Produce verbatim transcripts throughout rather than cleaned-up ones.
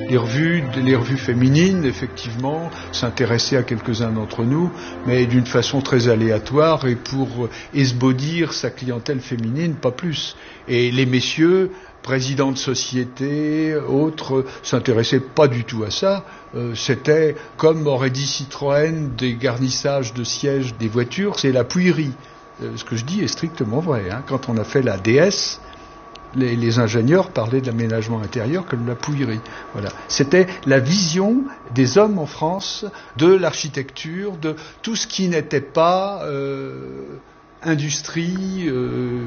les revues, les revues féminines, effectivement, s'intéressaient à quelques-uns d'entre nous, mais d'une façon très aléatoire et pour esbaudir sa clientèle féminine, pas plus. Et les messieurs, présidents de société, autres, s'intéressaient pas du tout à ça. Euh, c'était, comme aurait dit Citroën, des garnissages de sièges des voitures, c'est la pouillerie. Euh, ce que je dis est strictement vrai. Hein. Quand on a fait la D S, les, les ingénieurs parlaient d'aménagement intérieur comme de la pouillerie. Voilà. C'était la vision des hommes en France de l'architecture, de tout ce qui n'était pas euh, industrie, euh,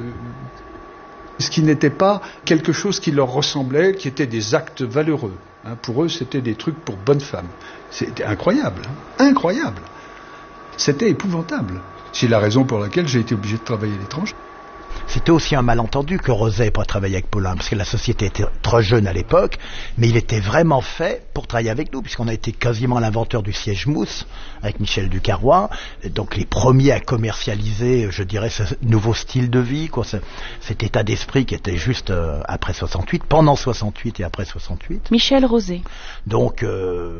ce qui n'était pas quelque chose qui leur ressemblait, qui était des actes valeureux. Hein, pour eux, c'était des trucs pour bonnes femmes. C'était incroyable, hein, incroyable. C'était épouvantable. C'est la raison pour laquelle j'ai été obligé de travailler à l'étranger. C'était aussi un malentendu que Rosset pour travailler avec Paulin, parce que la société était trop jeune à l'époque, mais il était vraiment fait pour travailler avec nous, puisqu'on a été quasiment l'inventeur du siège mousse, avec Michel Ducarrois, donc les premiers à commercialiser, je dirais, ce nouveau style de vie, quoi, ce, cet état d'esprit qui était juste euh, après soixante-huit, pendant soixante-huit et après soixante-huit. Michel Rosset. Donc... Euh,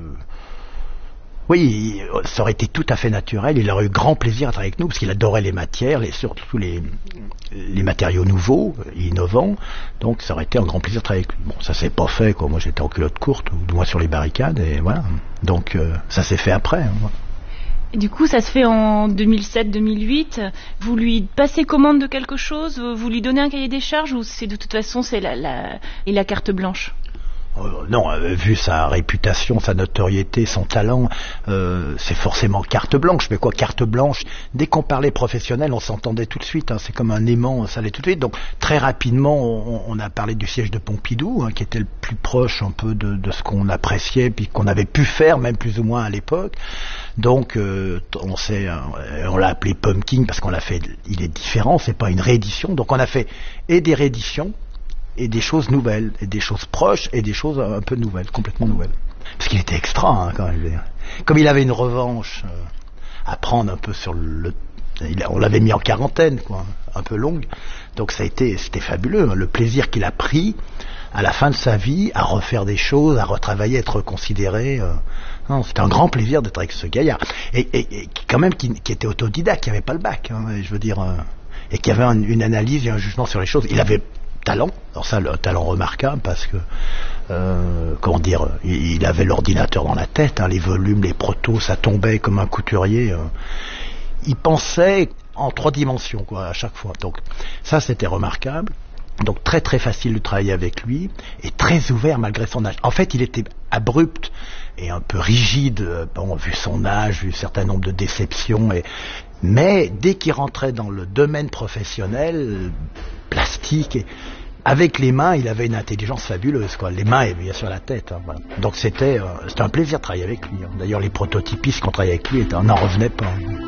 Oui, ça aurait été tout à fait naturel. Il aurait eu grand plaisir à travailler avec nous parce qu'il adorait les matières, les, surtout les, les matériaux nouveaux, innovants. Donc ça aurait été un grand plaisir de travailler avec lui. Bon, ça s'est pas fait, quoi. Moi j'étais en culotte courte, ou du moins sur les barricades, et voilà. Donc euh, ça s'est fait après. Hein. Et du coup, ça se fait en deux mille sept deux mille huit. Vous lui passez commande de quelque chose, vous lui donnez un cahier des charges, ou c'est de toute façon c'est la, la, et la carte blanche? Euh, non, euh, vu sa réputation, sa notoriété, son talent, euh, c'est forcément carte blanche. Mais quoi, carte blanche, dès qu'on parlait professionnel, on s'entendait tout de suite. Hein, c'est comme un aimant, ça allait tout de suite. Donc très rapidement, on, on a parlé du siège de Pompidou, hein, qui était le plus proche un peu de, de ce qu'on appréciait, puis qu'on avait pu faire, même plus ou moins à l'époque. Donc euh, on s'est, on l'a appelé Pumpkin parce qu'on l'a fait. Il est différent, c'est pas une réédition. Donc on a fait et des rééditions, et des choses nouvelles, et des choses proches, et des choses un peu nouvelles, complètement nouvelles. Parce qu'il était extra, hein, quand même. Comme il avait une revanche euh, à prendre un peu sur le... Il, on l'avait mis en quarantaine, quoi, un peu longue. Donc ça a été, c'était fabuleux, hein, le plaisir qu'il a pris à la fin de sa vie à refaire des choses, à retravailler, à être considéré. Euh, non, c'était un grand plaisir d'être avec ce gaillard. Et, et, et quand même, qui, qui était autodidacte, qui n'avait pas le bac, hein, je veux dire, euh, et qui avait un, une analyse et un jugement sur les choses. Il avait talent, alors ça, le talent remarquable, parce que, euh, comment dire, il, il avait l'ordinateur dans la tête, hein, les volumes, les protos, ça tombait comme un couturier. Euh, il pensait en trois dimensions, quoi, à chaque fois. Donc, ça, c'était remarquable. Donc, très très facile de travailler avec lui, et très ouvert malgré son âge. En fait, il était abrupt et un peu rigide, bon, vu son âge, vu un certain nombre de déceptions, et... mais dès qu'il rentrait dans le domaine professionnel, plastique, et avec les mains, il avait une intelligence fabuleuse, quoi. Les mains et bien sûr la tête. Hein, voilà. Donc c'était, euh, c'était un plaisir de travailler avec lui. Hein. D'ailleurs, les prototypistes qu'on travaillait avec lui, on n'en revenait pas. Hein.